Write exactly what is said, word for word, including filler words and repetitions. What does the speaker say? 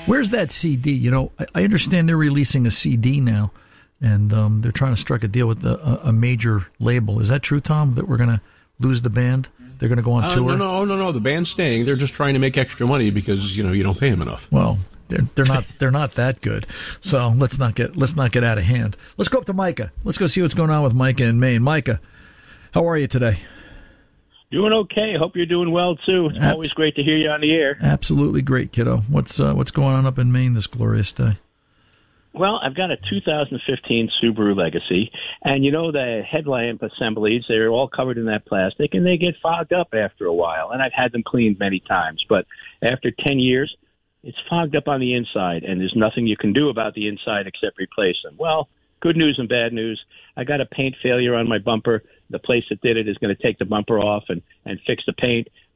Where's that C D? You know, I, I understand they're releasing a C D now, and um, they're trying to strike a deal with a, a major label. Is that true, Tom, that we're going to lose the band? They're going to go on uh, tour? No, no, no, no. The band's staying. They're just trying to make extra money because, you know, you don't pay them enough. Well, they're, they're not they're not that good. So let's not get let's not get out of hand. Let's go up to Micah. Let's go see what's going on with Micah in Maine. Micah, how are you today? Doing okay. Hope you're doing well, too. It's Abs- always great to hear you on the air. Absolutely great, kiddo. What's uh, what's going on up in Maine this glorious day? Well, I've got a two thousand fifteen Subaru Legacy, and you know the headlamp assemblies, they're all covered in that plastic, and they get fogged up after a while, and I've had them cleaned many times. But after ten years, it's fogged up on the inside, and there's nothing you can do about the inside except replace them. Well, good news and bad news. I got a paint failure on my bumper. The place that did it is going to take the bumper off and, and fix the paint.